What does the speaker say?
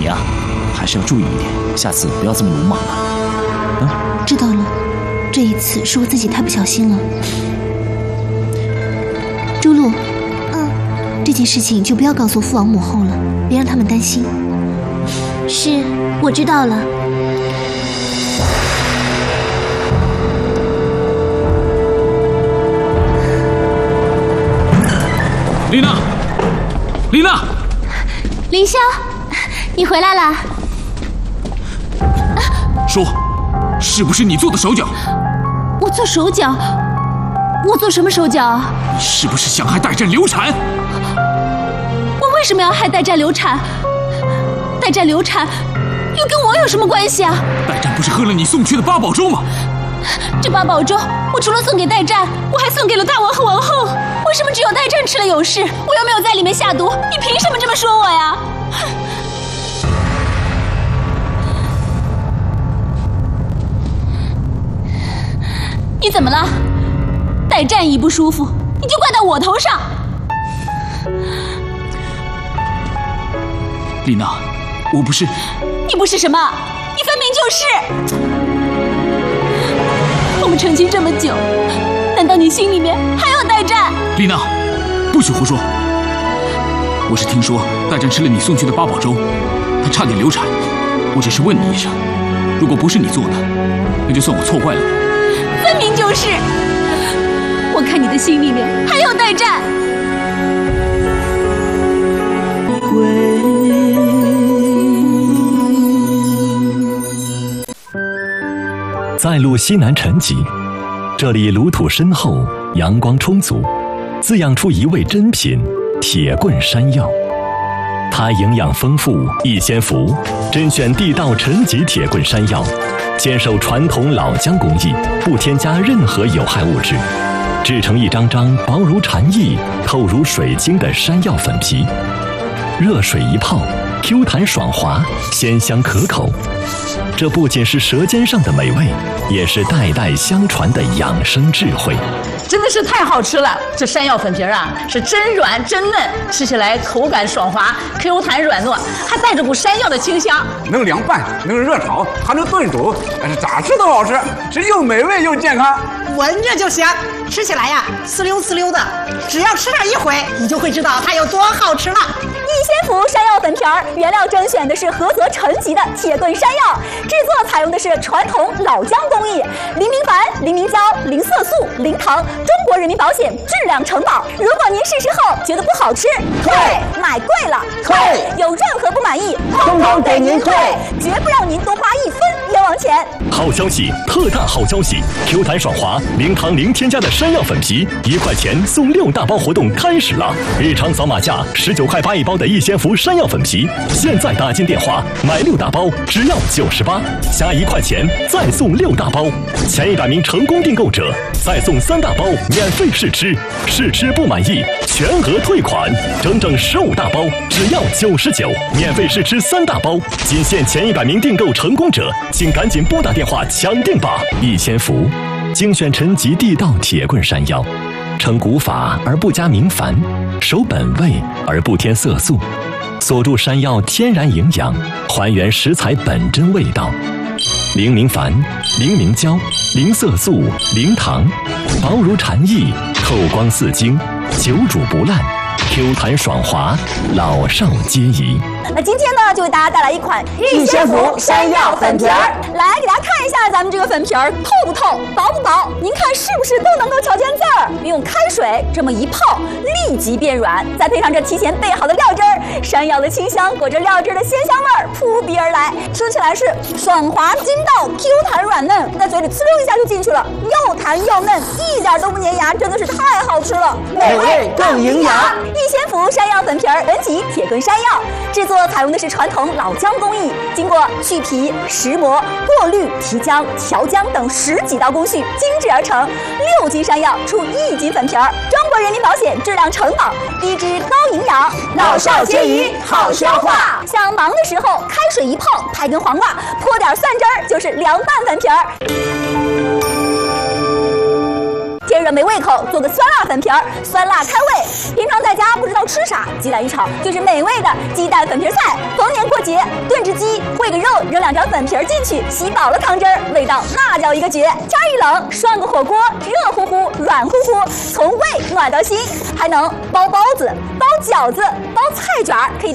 呀，还是要注意一点，下次不要这么鲁莽了。 知道了，这一次是我自己太不小心了。朱露，这件事情就不要告诉父王母后了，别让他们担心。 是，我知道了。 丽娜，丽娜， 凌霄，你回来了。 说，是不是你做的手脚？ 我做手脚？我做什么手脚？ 你是不是想害代战流产？ 我为什么要害代战流产？代战流产又跟我有什么关系啊？ 代战不是喝了你送去的八宝粥吗？ 这八宝粥，我除了送给代战，我还送给了大王和王后。为什么只有代战吃了有事？我又没有在里面下毒，你凭什么这么说我呀？你怎么了？代战一不舒服，你就怪到我头上。 丽娜，我不是…… 你不是什么？你分明就是！我们成亲这么久，难道你心里面还有代战？ 丽娜，不许胡说！我是听说代战吃了你送去的八宝粥，他差点流产。我只是问你一声，如果不是你做的，那就算我错怪了你。 分明就是！我看你的心里面还有代战。 在路西南陈集，这里炉土深厚，阳光充足，滋养出一味珍品铁棍山药。它营养丰富，易先服，甄选地道陈集铁棍山药，坚守传统老姜工艺，不添加任何有害物质，制成一张张薄如蝉翼、透如水晶的山药粉皮。热水一泡，Q 弹爽滑，鲜香可口。这不仅是舌尖上的美味，也是代代相传的养生智慧。 真的是太好吃了！这山药粉皮啊，是真软真嫩，吃起来口感爽滑、Q 弹软糯，还带着股山药的清香。 能凉拌，能热炒，还能炖煮，但是咋吃都好吃，是又美味又健康。 闻着就香，吃起来呀，呲溜呲溜的。只要吃上一回，你就会知道它有多好吃了。 易先福山药粉皮儿原料甄选的是菏泽陈集的铁棍山药，制作采用的是传统老姜工艺，零明矾、零明胶、零色素、零糖，中国人民保险质量承保。如果您试吃后觉得不好吃，退；买贵了，退；有任何不满意，通通给您退，绝不让您多花一分冤枉钱。 好消息，特大好消息！Q 弹爽滑、零糖零添加的山药粉皮，1块钱送6大包活动开始了！日常扫码价19块8一包的易先福山药粉皮，现在打进电话买6大包只要98，加1块钱再送6大包，前100名成功订购者再送3大包免费试吃，试吃不满意全额退款，整整15大包只要99，免费试吃3大包，仅限前100名订购成功者，请赶紧拨打电话抢订吧！易先福精选陈集地道铁棍山药，成古法而不加明矾，守本味而不添色素，锁住山药天然营养，还原食材本真味道。零明矾、零明胶、零色素、零糖，薄如蝉翼，透光似晶，久煮不烂，Q 弹爽滑，老少皆宜。 那今天呢，就为大家带来一款易先福山药粉皮儿，来给大家看一下咱们这个粉皮儿透不透、薄不薄，您看是不是都能够瞧见字儿？用开水这么一泡，立即变软，再配上这提前备好的料汁儿，山药的清香裹着料汁的鲜香味儿扑鼻而来，吃起来是爽滑筋道、Q 弹软嫩，在嘴里呲溜一下就进去了，又弹又嫩，一点都不粘牙，真的是太好吃了， 美味更营养。 易先福山药粉皮儿，本集铁棍山药，制作采用的是传统老姜工艺，经过去皮、石磨、过滤、提浆、调浆等10几道工序精制而成，6斤山药出1斤粉皮儿，中国人民保险质量承保，低脂高营养，老少皆宜，好消化。想忙的时候，开水一泡，拍根黄瓜，泼点蒜汁儿，就是凉拌粉皮儿。天热没胃口，做个酸辣粉皮儿，酸辣开胃。平常在家不知道吃啥，鸡蛋一炒就是美味的鸡蛋粉皮菜。逢年过节炖制鸡，烩个肉，扔2条粉皮进去，吸饱了汤汁儿，味道那叫一个绝。天一冷，涮个火锅，热乎乎、软乎乎，从胃暖到心，还能包包子、包饺子、包菜卷，可以